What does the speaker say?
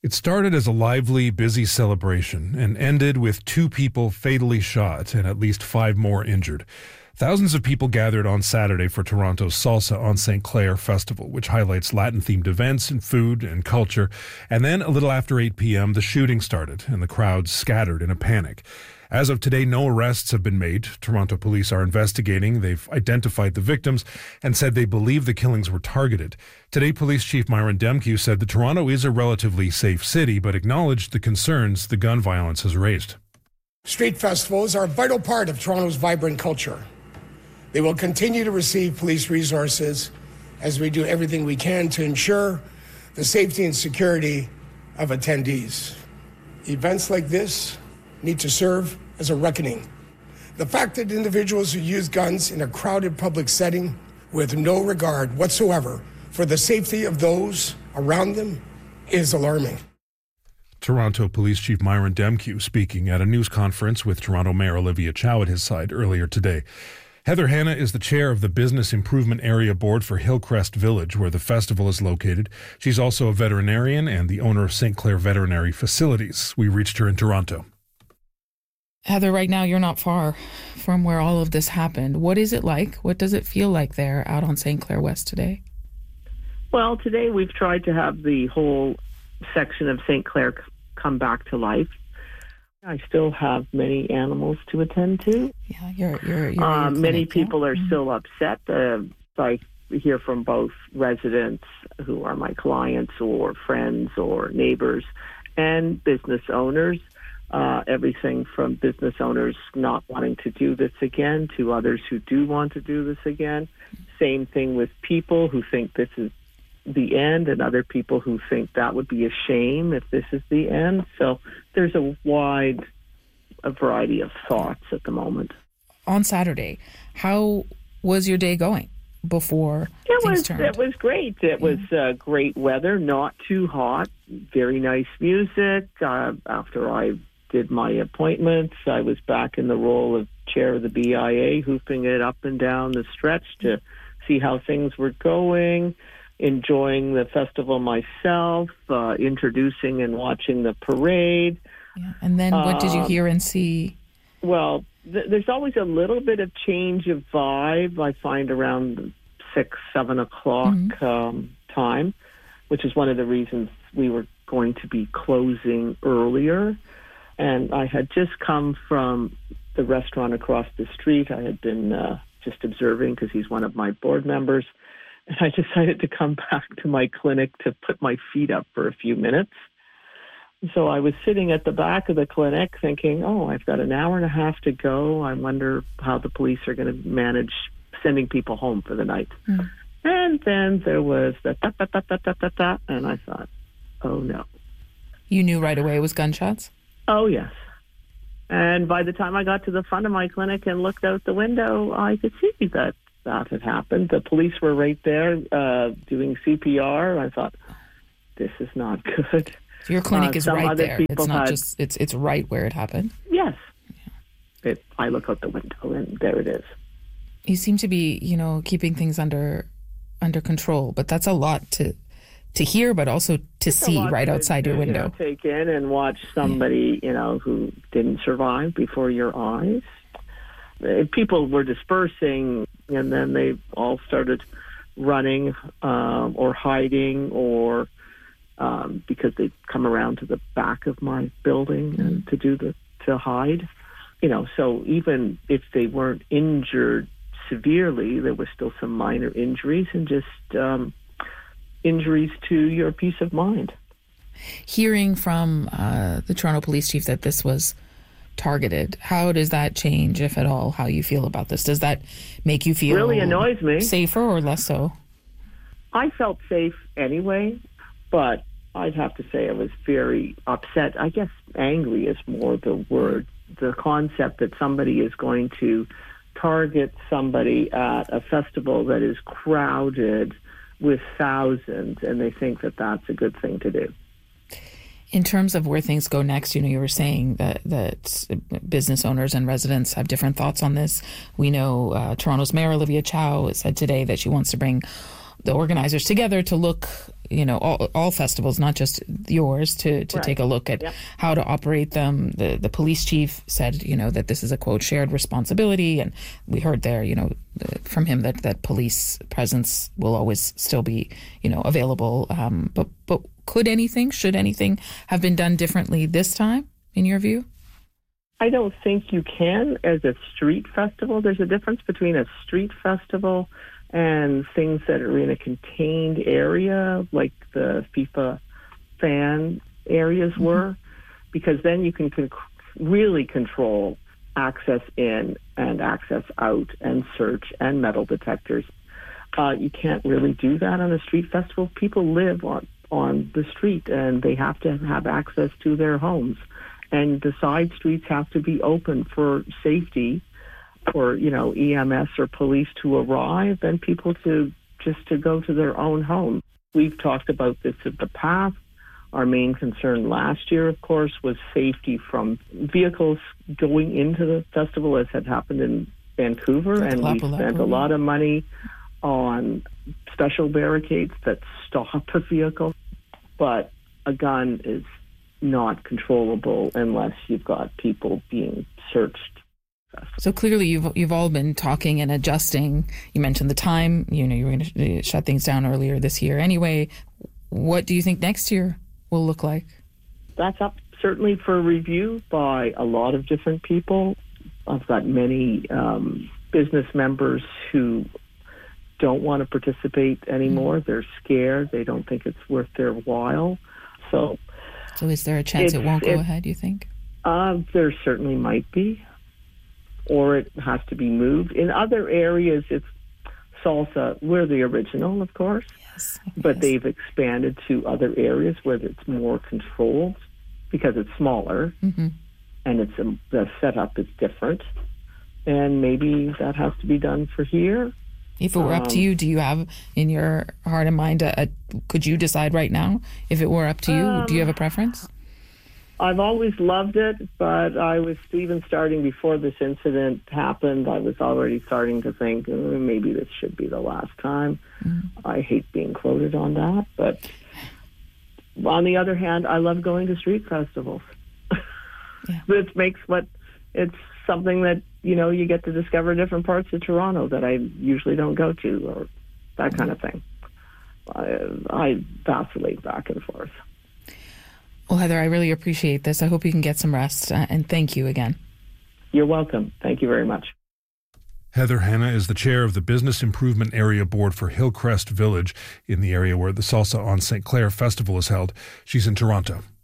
It started as a lively, busy celebration and ended with 2 people fatally shot and at least 5 more injured. Thousands of people gathered on Saturday for Toronto's Salsa on St. Clair Festival, which highlights Latin-themed events and food and culture. And then, a little after 8 p.m., the shooting started, and the crowd scattered in a panic. As of today, no arrests have been made. Toronto police are investigating. They've identified the victims and said they believe the killings were targeted. Today, Police Chief Myron Demkiw said that Toronto is a relatively safe city, but acknowledged the concerns the gun violence has raised. Street festivals are a vital part of Toronto's vibrant culture. They will continue to receive police resources as we do everything we can to ensure the safety and security of attendees. Events like this need to serve as a reckoning. The fact that individuals who use guns in a crowded public setting with no regard whatsoever for the safety of those around them is alarming. Toronto Police Chief Myron Demkiw speaking at a news conference with Toronto Mayor Olivia Chow at his side earlier today. Heather Hanna is the chair of the Business Improvement Area Board for Hillcrest Village, where the festival is located. She's also a veterinarian and the owner of St. Clair Veterinary Facilities. We reached her in Toronto. Heather, right now you're not far from where all of this happened. What is it like? What does it feel like there out on St. Clair West today? Well, today we've tried to have the whole section of St. Clair come back to life. I still have many animals to attend to. Yeah, you're many people are still upset. I hear from both residents who are my clients or friends or neighbors and business owners. Everything from business owners not wanting to do this again to others who do want to do this again. Same thing with people who think this is the end and other people who think that would be a shame if this is the end. So there's a variety of thoughts at the moment. On Saturday, how was your day going before things turned? It was great. It was great weather, not too hot, very nice music. After I did my appointments, I was back in the role of chair of the BIA, hooping it up and down the stretch to see how things were going, enjoying the festival myself, introducing and watching the parade. Yeah. And then what did you hear and see? Well, there's always a little bit of change of vibe, I find, around 6, 7 o'clock time, which is one of the reasons we were going to be closing earlier. And I had just come from the restaurant across the street. I had been just observing because he's one of my board members. And I decided to come back to my clinic to put my feet up for a few minutes. So I was sitting at the back of the clinic thinking, I've got an hour and a half to go. I wonder how the police are going to manage sending people home for the night. And then there was the ta-ta-ta-ta-ta-ta, and I thought, oh no. You knew right away it was gunshots? Oh, yes. And by the time I got to the front of my clinic and looked out the window, I could see that had happened. The police were right there doing CPR. I thought, this is not good. So your clinic is right there. It's not it's right where it happened. Yes. I look out the window and there it is. You seem to be, keeping things under control, but that's a lot to hear, but also to see right outside your window. Take in and watch somebody, who didn't survive before your eyes. People were dispersing, and then they all started running or hiding, or because they'd come around to the back of my building and to hide. So even if they weren't injured severely, there was still some minor injuries and just injuries to your peace of mind. Hearing from the Toronto Police Chief that this was targeted, how does that change, if at all, how you feel about this? Does that make you feel really annoys me safer or less so? I felt safe anyway, but I'd have to say I was very upset. I guess angry is more the word. The concept that somebody is going to target somebody at a festival that is crowded with thousands, and they think that that's a good thing to do. In terms of where things go next, you were saying that business owners and residents have different thoughts on this. We know Toronto's Mayor Olivia Chow said today that she wants to bring the organizers together to look, all festivals, not just yours, to take a look at how to operate them. The police chief said, that this is a, quote, shared responsibility. And we heard there, from him that police presence will always still be, available. But should anything have been done differently this time, in your view? I don't think you can as a street festival. There's a difference between a street festival and things that are in a contained area, like the FIFA fan areas were, because then you can really control access in and access out and search and metal detectors. You can't really do that on a street festival. People live on the street, and they have to have access to their homes. And the side streets have to be open for safety, for, EMS or police to arrive and people to go to their own home. We've talked about this in the past. Our main concern last year, of course, was safety from vehicles going into the festival, as had happened in Vancouver. And we spent a lot of money on special barricades that stop a vehicle. But a gun is not controllable unless you've got people being searched. So clearly you've all been talking and adjusting. You mentioned the time, you were going to shut things down earlier this year anyway. What do you think next year will look like? That's up certainly for review by a lot of different people. I've got many business members who don't want to participate anymore. They're scared. They don't think it's worth their while. So is there a chance it won't go ahead, you think? There certainly might be. Or it has to be moved. In other areas, it's salsa. We're the original, of course. Yes. But they've expanded to other areas where it's more controlled because it's smaller and the setup is different. And maybe that has to be done for here. If it were up to you, do you have in your heart and mind, could you decide right now if it were up to you? Do you have a preference? I've always loved it, but I was even starting before this incident happened. I was already starting to think maybe this should be the last time. I hate being quoted on that, but on the other hand, I love going to street festivals. It's something that, you get to discover different parts of Toronto that I usually don't go to, or that kind of thing. I vacillate back and forth. Well, Heather, I really appreciate this. I hope you can get some rest, and thank you again. You're welcome. Thank you very much. Heather Hanna is the chair of the Business Improvement Area Board for Hillcrest Village, in the area where the Salsa on St. Clair Festival is held. She's in Toronto.